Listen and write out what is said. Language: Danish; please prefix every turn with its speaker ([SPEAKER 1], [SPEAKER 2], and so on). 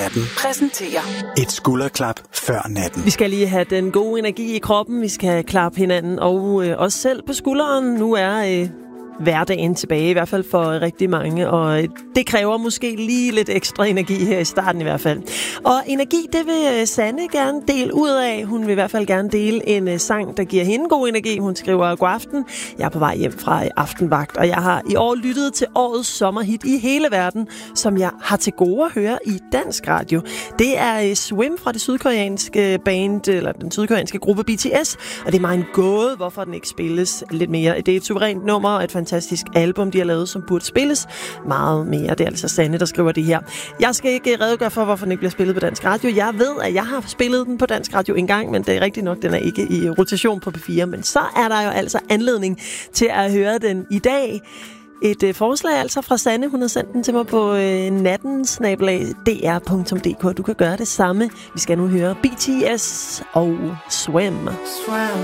[SPEAKER 1] præsenterer
[SPEAKER 2] et skulderklap før natten.
[SPEAKER 3] Vi skal lige have den gode energi i kroppen. Vi skal klappe hinanden og os selv på skulderen. Nu er hverdagen tilbage, i hvert fald for rigtig mange, og det kræver måske lige lidt ekstra energi her i starten i hvert fald. Og energi, det vil Sanne gerne dele ud af. Hun vil i hvert fald gerne dele en sang, der giver hende god energi. Hun skriver: god aften, jeg er på vej hjem fra aftenvagt, og jeg har i år lyttet til årets sommerhit i hele verden, som jeg har til gode at høre i dansk radio. Det er Swim fra det sydkoreanske band, eller den sydkoreanske gruppe BTS, og det er mig en gåde, hvorfor den ikke spilles lidt mere. Det er et suverænt nummer og et fantastisk album, de har lavet, som burde spilles meget mere. Det er altså Sanne, der skriver det her. Jeg skal ikke redegøre for, hvorfor den ikke bliver spillet på dansk radio. Jeg ved, at jeg har spillet den på dansk radio en gang, men det er rigtigt nok, den er ikke i rotation på P4. Men så er der jo altså anledning til at høre den i dag. Et forslag altså fra Sanne. Hun har sendt den til mig på natten@dr.dk. Du kan gøre det samme. Vi skal nu høre BTS og Swim.